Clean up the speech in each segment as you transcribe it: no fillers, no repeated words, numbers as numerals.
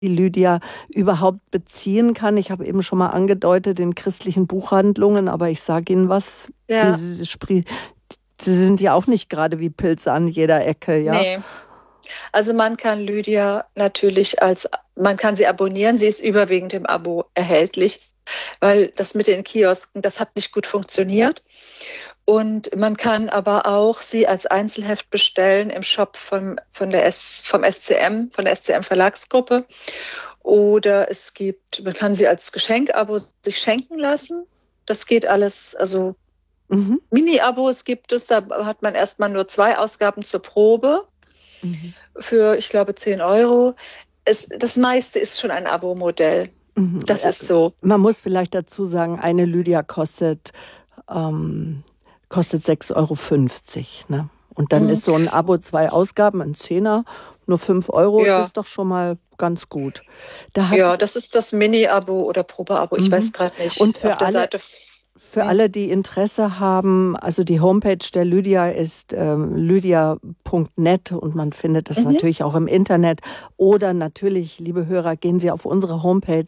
die Lydia überhaupt beziehen kann. Ich habe eben schon mal angedeutet, in christlichen Buchhandlungen, aber ich sage Ihnen was, Ja. Sie sind ja auch nicht gerade wie Pilze an jeder Ecke, ja? Nee. Also man kann Lydia natürlich man kann sie abonnieren, sie ist überwiegend im Abo erhältlich, weil das mit den Kiosken, das hat nicht gut funktioniert. Und man kann aber auch sie als Einzelheft bestellen im Shop vom SCM, von der SCM Verlagsgruppe. Oder man kann sie als Geschenkabo sich schenken lassen. Das geht alles, also Mini-Abos gibt es, da hat man erstmal nur 2 Ausgaben zur Probe für, ich glaube, 10 €. Das meiste ist schon ein Abo-Modell. Das ist so. Man muss vielleicht dazu sagen, eine Lydia kostet 6,50 €. Ne? Und dann ist so ein Abo 2 Ausgaben, ein Zehner, nur 5 €, Ja. das ist doch schon mal ganz gut. Das ist das Mini-Abo oder Probeabo, ich weiß gerade nicht. Und für auf der alle, Seite. Für alle, die Interesse haben, also die Homepage der Lydia ist lydia.net und man findet das natürlich auch im Internet. Oder natürlich, liebe Hörer, gehen Sie auf unsere Homepage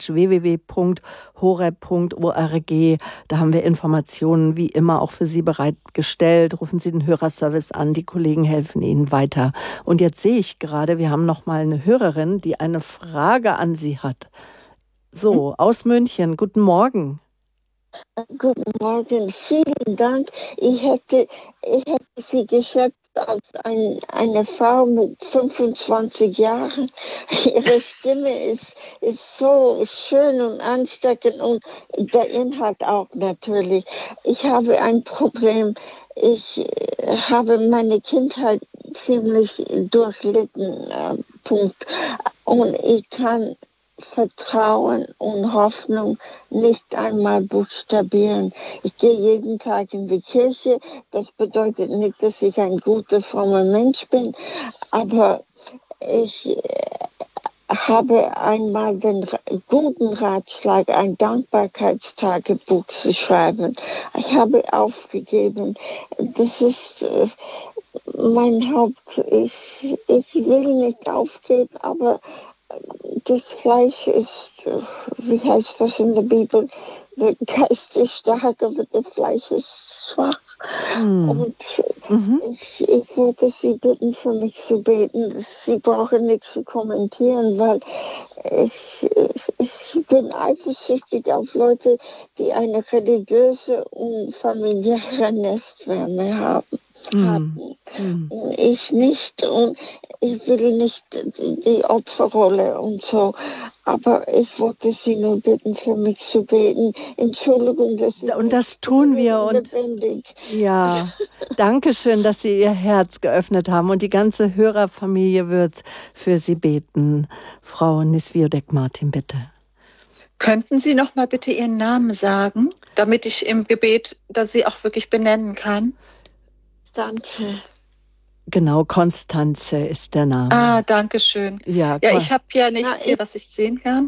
www.horeb.org. Da haben wir Informationen wie immer auch für Sie bereitgestellt. Rufen Sie den Hörerservice an, die Kollegen helfen Ihnen weiter. Und jetzt sehe ich gerade, wir haben noch mal eine Hörerin, die eine Frage an Sie hat. So, aus München, guten Morgen. Guten Morgen, vielen Dank. Ich hätte Sie geschätzt als eine Frau mit 25 Jahren. Ihre Stimme ist so schön und ansteckend und der Inhalt auch natürlich. Ich habe ein Problem. Ich habe meine Kindheit ziemlich durchlitten. Punkt. Und ich kann Vertrauen und Hoffnung nicht einmal buchstabieren. Ich gehe jeden Tag in die Kirche. Das bedeutet nicht, dass ich ein guter, frommer Mensch bin, aber ich habe einmal den guten Ratschlag, ein Dankbarkeitstagebuch zu schreiben. Ich habe aufgegeben. Das ist mein Haupt. Ich will nicht aufgeben, aber das Fleisch ist, wie heißt das in der Bibel, der Geist ist stark, aber das Fleisch ist schwach. Und ich würde Sie bitten, für mich zu beten. Sie brauchen nichts zu kommentieren, weil ich bin eifersüchtig auf Leute, die eine religiöse und familiäre Nestwärme haben. Ich nicht, und ich will nicht die Opferrolle und so, aber ich wollte Sie nur bitten, für mich zu beten. Entschuldigung, dass ich und das tun wir und ja, danke schön, dass Sie Ihr Herz geöffnet haben und die ganze Hörerfamilie wird für Sie beten. Frau Nisviodek-Martin, bitte. Könnten Sie noch mal bitte Ihren Namen sagen, damit ich im Gebet, dass Sie auch wirklich benennen kann? Danke. Genau, Konstanze ist der Name. Ah, danke schön. Ja, ich habe ja nichts hier, was ich sehen kann.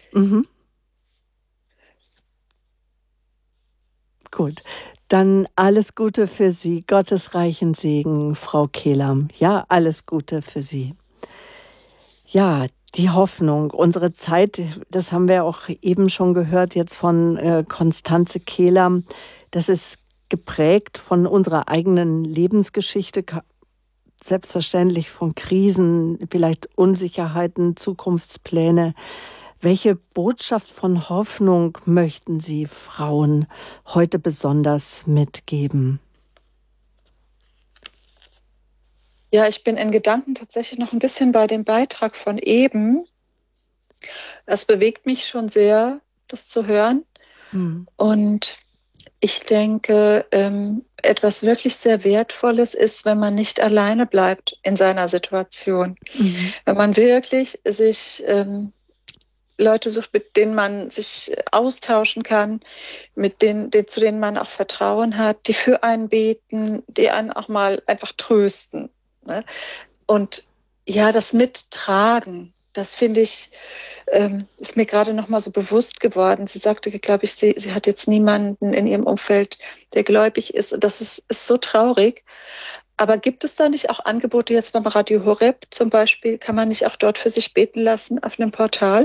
Gut, dann alles Gute für Sie. Gottes reichen Segen, Frau Kelam. Ja, alles Gute für Sie. Ja, die Hoffnung, unsere Zeit, das haben wir auch eben schon gehört jetzt von Konstanze Kelam, das ist geprägt von unserer eigenen Lebensgeschichte, selbstverständlich von Krisen, vielleicht Unsicherheiten, Zukunftspläne. Welche Botschaft von Hoffnung möchten Sie Frauen heute besonders mitgeben? Ja, ich bin in Gedanken tatsächlich noch ein bisschen bei dem Beitrag von eben. Es bewegt mich schon sehr, das zu hören. Und ich denke, etwas wirklich sehr Wertvolles ist, wenn man nicht alleine bleibt in seiner Situation. Wenn man wirklich sich Leute sucht, mit denen man sich austauschen kann, zu denen man auch Vertrauen hat, die für einen beten, die einen auch mal einfach trösten. Ne? Und ja, das Mittragen, das finde ich, ist mir gerade noch mal so bewusst geworden. Sie sagte, glaube ich, sie hat jetzt niemanden in ihrem Umfeld, der gläubig ist. Und das ist so traurig. Aber gibt es da nicht auch Angebote jetzt beim Radio Horeb zum Beispiel? Kann man nicht auch dort für sich beten lassen auf einem Portal?